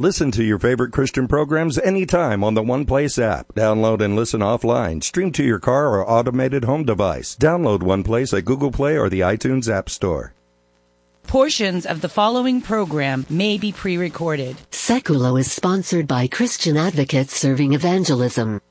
Listen to your favorite Christian programs anytime on the One Place app. Download and listen offline. Stream to your car or automated home device. Download One Place at Google Play or the iTunes App Store. Portions of the following program may be pre-recorded. Sekulo is sponsored by Christian Advocates Serving Evangelism.